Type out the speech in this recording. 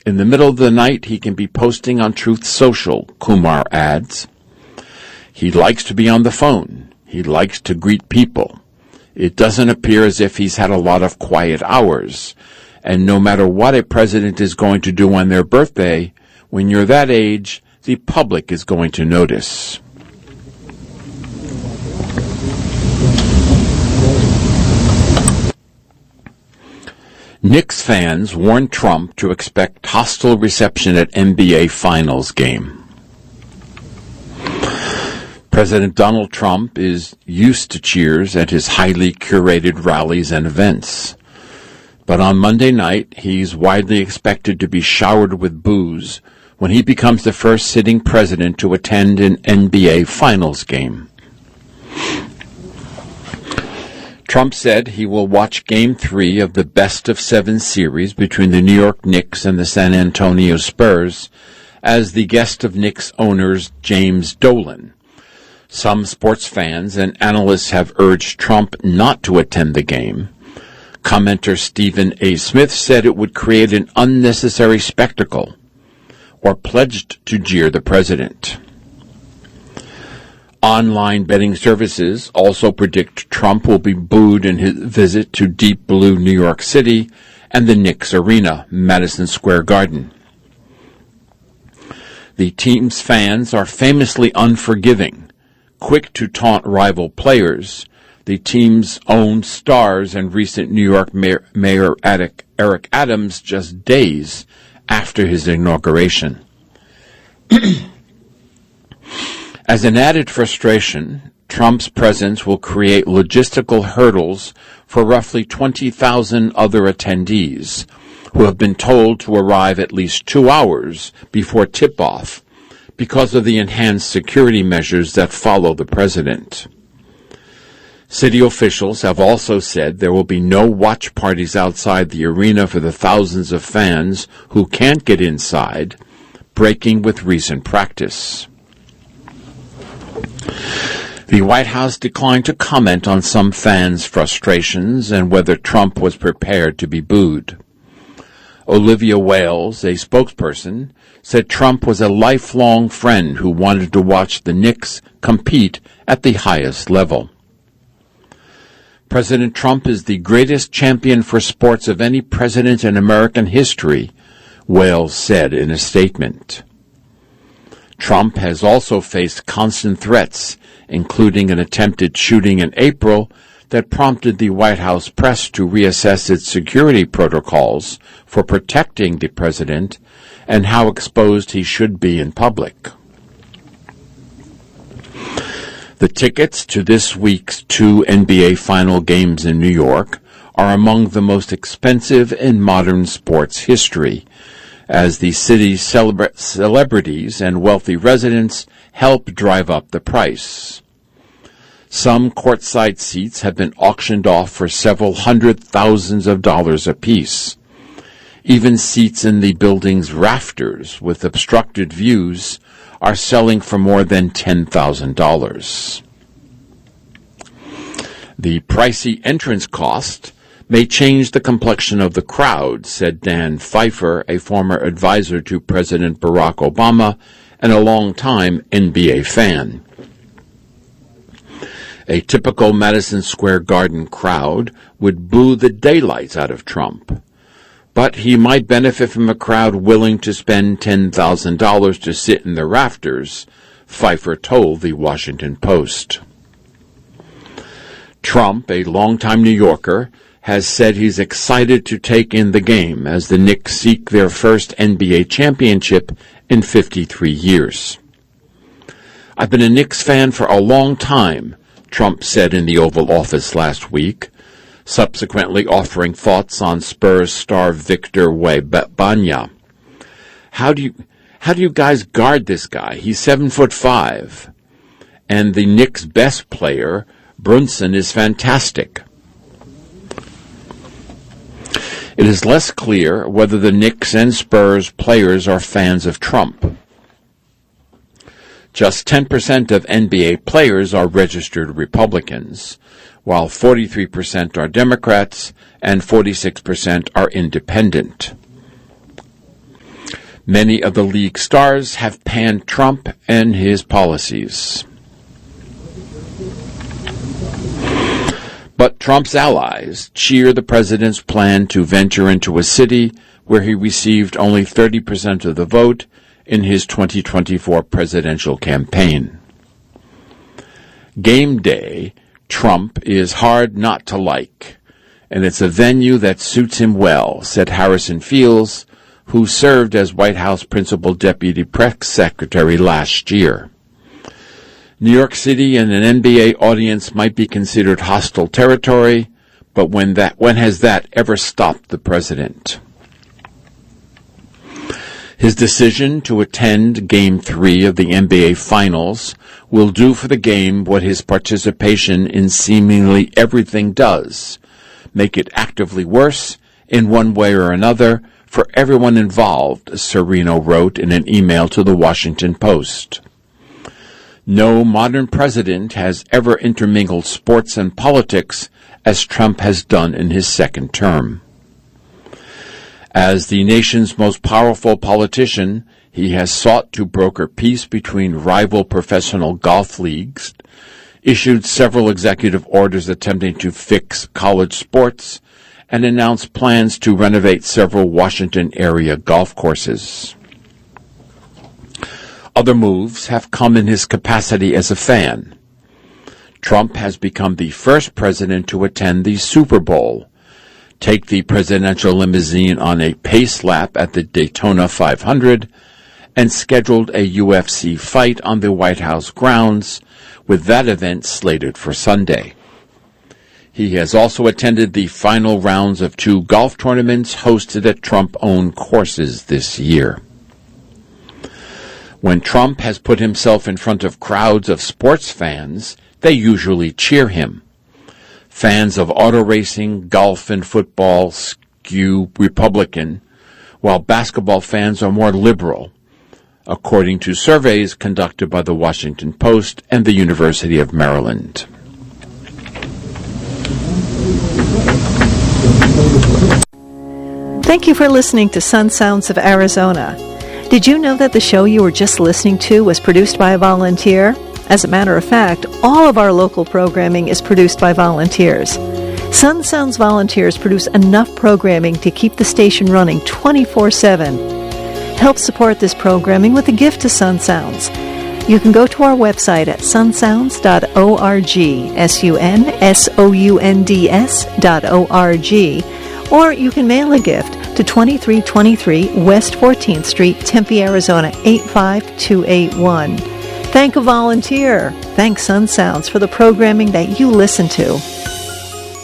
In the middle of the night, he can be posting on Truth Social, Kumar adds. He likes to be on the phone. He likes to greet people. It doesn't appear as if he's had a lot of quiet hours. And no matter what a president is going to do on their birthday, when you're that age, the public is going to notice. Knicks fans warn Trump to expect hostile reception at NBA Finals game. President Donald Trump is used to cheers at his highly curated rallies and events. But on Monday night, he's widely expected to be showered with boos when he becomes the first sitting president to attend an NBA Finals game. Trump said he will watch Game 3 of the best-of-7 series between the New York Knicks and the San Antonio Spurs as the guest of Knicks owners James Dolan. Some sports fans and analysts have urged Trump not to attend the game. Commenter Stephen A. Smith said it would create an unnecessary spectacle, or pledged to jeer the president. Online betting services also predict Trump will be booed in his visit to Deep Blue New York City and the Knicks Arena, Madison Square Garden. The team's fans are famously unforgiving, quick to taunt rival players. The team's own stars and recent New York Mayor Eric Adams just days after his inauguration. As an added frustration, Trump's presence will create logistical hurdles for roughly 20,000 other attendees who have been told to arrive at least 2 hours before tip-off because of the enhanced security measures that follow the president. City officials have also said there will be no watch parties outside the arena for the thousands of fans who can't get inside, breaking with recent practice. The White House declined to comment on some fans' frustrations and whether Trump was prepared to be booed. Olivia Wales, a spokesperson, said Trump was a lifelong friend who wanted to watch the Knicks compete at the highest level. President Trump is the greatest champion for sports of any president in American history, Wales said in a statement. Trump has also faced constant threats, including an attempted shooting in April that prompted the White House press to reassess its security protocols for protecting the president and how exposed he should be in public. The tickets to this week's 2 NBA final games in New York are among the most expensive in modern sports history, as the city's celebrities and wealthy residents help drive up the price. Some courtside seats have been auctioned off for several $100,000s apiece. Even seats in the building's rafters with obstructed views are selling for more than $10,000. The pricey entrance cost may change the complexion of the crowd, said Dan Pfeiffer, a former advisor to President Barack Obama and a longtime NBA fan. A typical Madison Square Garden crowd would boo the daylights out of Trump, but he might benefit from a crowd willing to spend $10,000 to sit in the rafters, Pfeiffer told the Washington Post. Trump, a longtime New Yorker, has said he's excited to take in the game as the Knicks seek their first NBA championship in 53 years. I've been a Knicks fan for a long time, Trump said in the Oval Office last week, subsequently offering thoughts on Spurs star Victor Wembanyama. How do you guys guard this guy? He's 7'5", and the Knicks' best player, Brunson, is fantastic. It is less clear whether the Knicks and Spurs players are fans of Trump. Just 10% of NBA players are registered Republicans, while 43% are Democrats and 46% are independent. Many of the league stars have panned Trump and his policies. But Trump's allies cheer the president's plan to venture into a city where he received only 30% of the vote in his 2024 presidential campaign. Game day, Trump is hard not to like, and it's a venue that suits him well, said Harrison Fields, who served as White House Principal Deputy Press Secretary last year. New York City and an NBA audience might be considered hostile territory, but when has that ever stopped the president? His decision to attend Game 3 of the NBA Finals will do for the game what his participation in seemingly everything does, make it actively worse, in one way or another, for everyone involved, Serino wrote in an email to the Washington Post. No modern president has ever intermingled sports and politics as Trump has done in his second term. As the nation's most powerful politician, he has sought to broker peace between rival professional golf leagues, issued several executive orders attempting to fix college sports, and announced plans to renovate several Washington area golf courses. Other moves have come in his capacity as a fan. Trump has become the first president to attend the Super Bowl, take the presidential limousine on a pace lap at the Daytona 500, and scheduled a UFC fight on the White House grounds, with that event slated for Sunday. He has also attended the final rounds of 2 golf tournaments hosted at Trump-owned courses this year. When Trump has put himself in front of crowds of sports fans, they usually cheer him. Fans of auto racing, golf, and football skew Republican, while basketball fans are more liberal, according to surveys conducted by the Washington Post and the University of Maryland. Thank you for listening to Sun Sounds of Arizona. Did you know that the show you were just listening to was produced by a volunteer? As a matter of fact, all of our local programming is produced by volunteers. Sun Sounds volunteers produce enough programming to keep the station running 24/7. Help support this programming with a gift to Sun Sounds. You can go to our website at sunsounds.org, sunsounds.org, or you can mail a gift to 2323 West 14th Street, Tempe, Arizona 85281. Thank a volunteer. Thank Sun Sounds for the programming that you listen to.